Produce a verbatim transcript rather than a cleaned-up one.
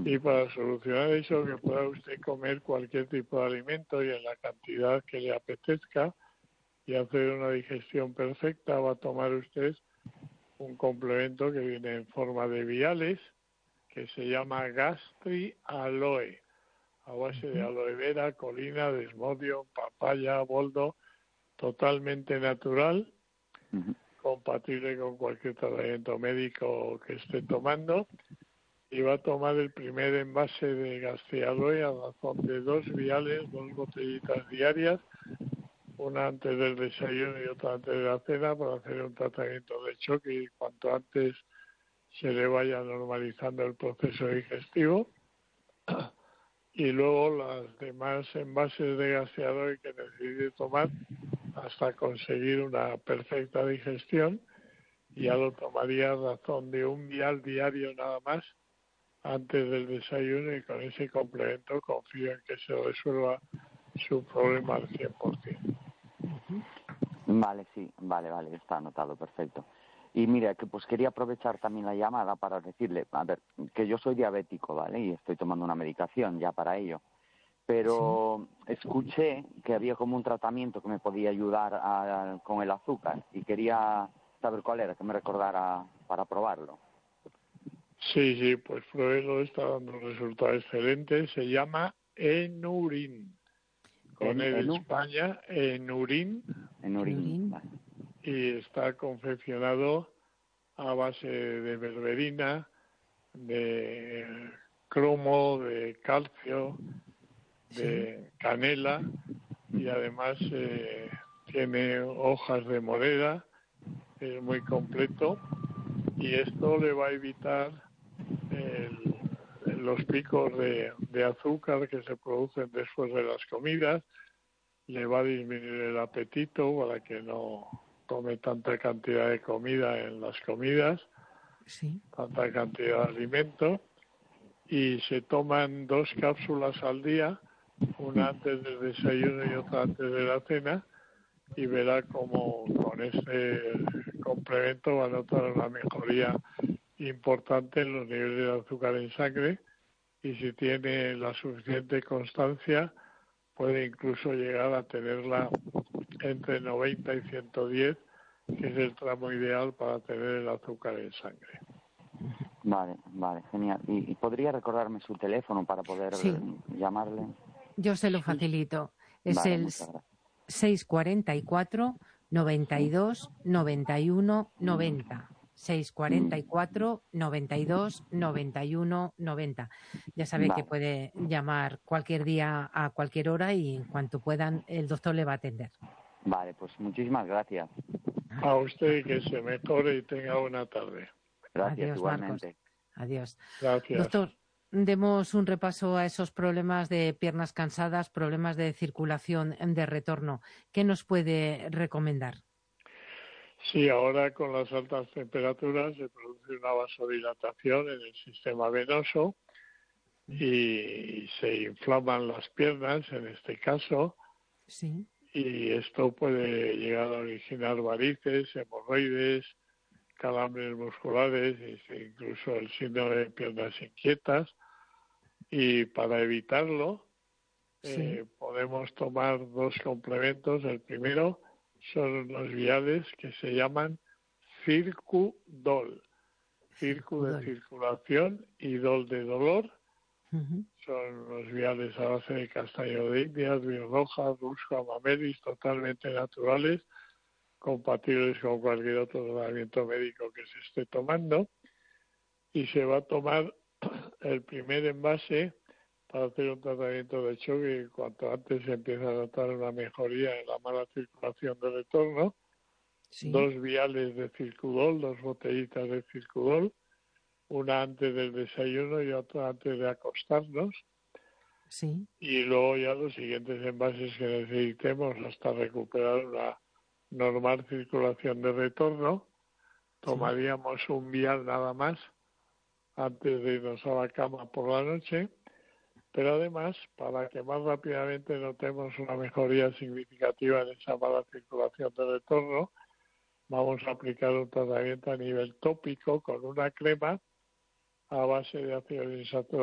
Y para solucionar eso, que pueda usted comer cualquier tipo de alimento y en la cantidad que le apetezca y hacer una digestión perfecta, va a tomar usted un complemento que viene en forma de viales, que se llama Gastri Aloe, a base de aloe vera, colina, desmodio, papaya, boldo, totalmente natural, Ujú. compatible con cualquier tratamiento médico que esté tomando, y va a tomar el primer envase de Gastri Aloe a razón de dos viales, dos botellitas diarias, una antes del desayuno y otra antes de la cena, para hacer un tratamiento de choque y cuanto antes se le vaya normalizando el proceso digestivo. Y luego las demás envases de gaseador que necesite tomar hasta conseguir una perfecta digestión, y ya lo tomaría a razón de un vial diario nada más antes del desayuno, y con ese complemento confío en que se resuelva su problema al cien por ciento. Vale, sí, vale, vale, está anotado, perfecto. Y mira, que pues quería aprovechar también la llamada para decirle, a ver, que yo soy diabético, ¿vale? Y estoy tomando una medicación ya para ello. Pero sí, escuché que había como un tratamiento que me podía ayudar a, a, con el azúcar y quería saber cuál era, que me recordara para probarlo. Sí, sí, pues pruébelo, está dando un resultado excelente. Se llama Enurin, con En, E de en, España, Enurin, Enurin, vale. y está confeccionado a base de berberina, de cromo, de calcio, de canela, y además eh, tiene hojas de morera, es muy completo, y esto le va a evitar el, los picos de, de azúcar que se producen después de las comidas, le va a disminuir el apetito para que no tome tanta cantidad de comida en las comidas, sí, tanta cantidad de alimento, y se toman dos cápsulas al día, una antes del desayuno y otra antes de la cena, y verá cómo con este complemento va a notar una mejoría importante en los niveles de azúcar en sangre, y si tiene la suficiente constancia puede incluso llegar a tenerla entre noventa y ciento diez, que es el tramo ideal para tener el azúcar en sangre. Vale, vale, genial. ¿Y, y podría recordarme su teléfono para poder sí, llamarle? Yo se lo facilito. Es Vale, el muchas gracias. seis cuarenta y cuatro, noventa y dos, noventa y uno, noventa. seis cuarenta y cuatro, noventa y dos, noventa y uno, noventa. Ya sabe que Vale. puede llamar cualquier día a cualquier hora y en cuanto puedan el doctor le va a atender. Vale, pues muchísimas gracias. A usted, que se mejore y tenga buena tarde. Gracias, Adiós, Marcos. igualmente. Adiós. Gracias. Doctor, demos un repaso a esos problemas de piernas cansadas, problemas de circulación de retorno. ¿Qué nos puede recomendar? Sí, ahora con las altas temperaturas se produce una vasodilatación en el sistema venoso y se inflaman las piernas, en este caso, Sí. y esto puede llegar a originar varices, hemorroides, calambres musculares e incluso el síndrome de piernas inquietas. Y para evitarlo, Sí. eh, podemos tomar dos complementos. El primero son los viales que se llaman Circudol. Circu de circulación y Dol de dolor. Uh-huh. Son los viales a base de castaño de India, nuez roja, rusco, amamelis, totalmente naturales, compatibles con cualquier otro tratamiento médico que se esté tomando. Y se va a tomar el primer envase para hacer un tratamiento de choque, y cuanto antes se empieza a notar una mejoría en la mala circulación de retorno. Sí. Dos viales de Circudol, dos botellitas de Circudol, una antes del desayuno y otra antes de acostarnos. Sí. Y luego ya los siguientes envases que necesitemos hasta recuperar una normal circulación de retorno. Tomaríamos sí. un vial nada más antes de irnos a la cama por la noche, pero además, para que más rápidamente notemos una mejoría significativa en esa mala circulación de retorno, vamos a aplicar un tratamiento a nivel tópico con una crema a base de ácido insaturado